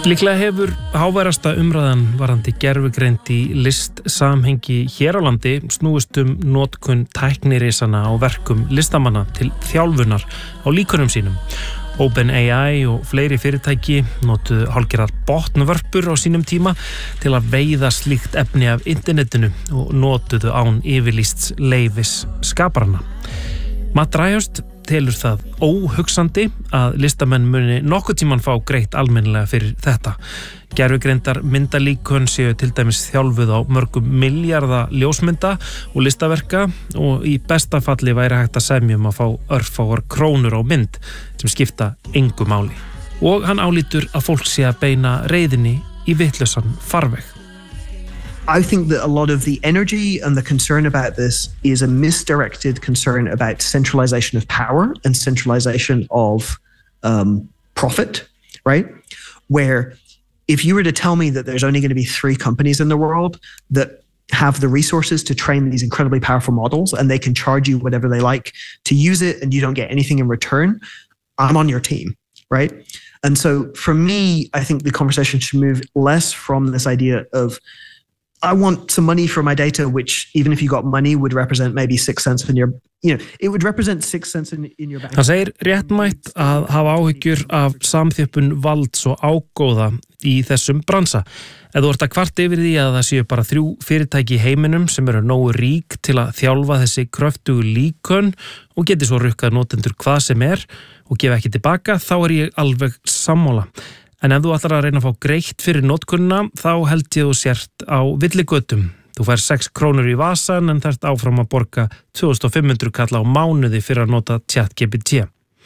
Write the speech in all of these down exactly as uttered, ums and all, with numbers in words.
Líklega hefur háværasta umræðan varðandi gervigreind í listsamhengi hér á landi snúist um notkun tæknirisana á verkum listamanna til þjálfunar á líkunum sínum. OpenAI og fleiri fyrirtæki notuðu hálfgerðar botnvörpur á sínum tíma til að veiða slíkt efni af internetinu og notuðu án yfirlýsts leyfis skaparana. Matt Dryhurst telur það óhugsandi að listamenn muni nokkuð tíman fá greitt almennilega fyrir þetta. Gervigreindar myndalíkön séu til dæmis þjálfuð á mörgum milljarða ljósmynda og listaverka og í besta falli væri hægt að semjum að fá örfáar krónur á mynd sem skipta engu máli. Og hann álítur að fólk sé að beina reiðinni í vitlausan farveg. I think that a lot of the energy and the concern about this is a misdirected concern about centralization of power and centralization of um, profit, right? Where if you were to tell me that there's only going to be three companies in the world that have the resources to train these incredibly powerful models and they can charge you whatever they like to use it and you don't get anything in return, I'm on your team, right? And so for me, I think the conversation should move less from this idea of I want some money for my data, which even if you got money would represent maybe six cents in your, you know, it would represent six cents in, in your bank. Hann segir réttmætt að hafa áhyggjur af samþjöppun valds og ágóða í þessum bransa. Ef þú ert að kvarta yfir því að það séu bara þrjú fyrirtæki í heiminum sem eru nógu rík til að þjálfa þessi kröftugu líkön og geti svo rukkað notendur hvað sem er og gefa ekki tilbaka, þá er ég alveg sammála. En ef þú ætlar að reyna að fá greitt fyrir notkunna, þá held ég þú sért á villigötum. Þú fær sex krónur í vasan en þarft áfram að borga tvö þúsund fimm hundruð kall á mánuði fyrir að nota ChatGPT.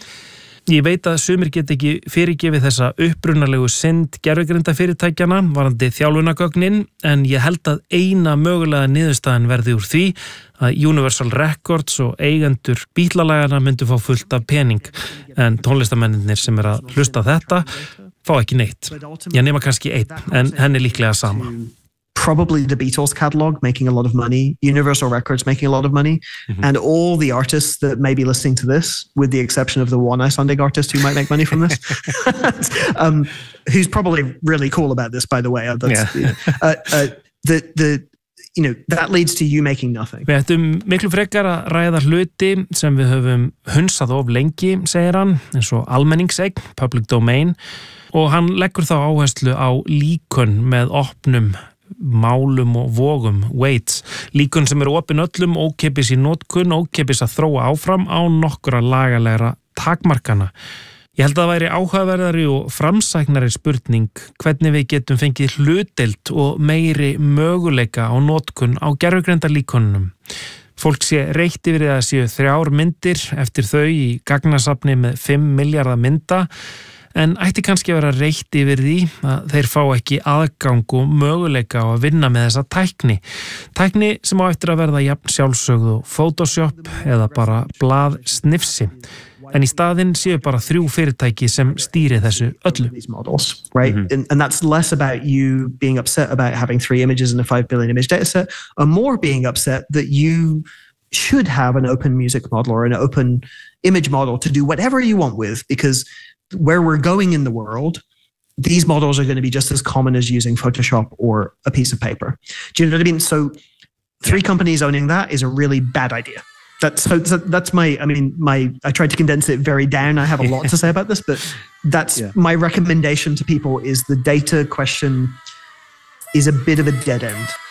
Ég veit að sumir get ekki fyrirgefið þessa upprunalegu synd gervigreinda fyrirtækjana varandi þjálfunagögnin, en ég held að eina mögulega niðurstaðan verði úr því að Universal Records og eigendur bítlalagana myndu fá fullt af pening, en tónlistamennir sem er að hlusta þetta fá ekki neitt. Ég nema kannski einn, en henni líklega sama. Probably the Beatles catalog making a lot of money, Universal Records making a lot of money, mm-hmm. and all the artists that may be listening to this, with the exception of the one Icelandic artist who might make money from this, um, who's probably really cool about this, by the way. That's, yeah. uh, uh, the, the, you know, that leads to you making nothing. Við ættum miklu frekar að ræða hluti sem við höfum hunsað of lengi, segir hann, eins og almenningseign, public domain, og hann leggur þá áherslu á líkön með opnum málum og vogum, weights, líkön sem eru opin öllum, ókeypis í notkun, ókeypis að þróa áfram á nokkura lagalegra takmarkana. Ég held að það væri áhugaverðari og framsæknari spurning hvernig við getum fengið hlutdeild og meiri möguleika á notkun á gervigreinda líkonunum. Fólk sé reitt yfir að séu þrjár myndir eftir þau í gagnasafni með fimm milljarða mynda, en ætti kannski að vera reitt yfir því að þeir fá ekki aðgang og möguleika á að vinna með þessa tækni. Tækni sem á eftir að verða jafn sjálfsögð og Photoshop eða bara blað snifsi. En í staðinn séu bara þrjú fyrirtæki sem stýri þessu öllu. Right? Mm-hmm. And, and that's less about you being upset about having three images in a five billion image data set, and more being upset that you should have an open music model or an open image model to do whatever you want with, because where we're going in the world, these models are going to be just as common as using Photoshop or a piece of paper. Do you know what I mean? So three companies owning that is a really bad idea. That's so, so that's my, I mean, my, I tried to condense it very down. I have a lot to say about this, but that's yeah. my recommendation to people is the data question is a bit of a dead end.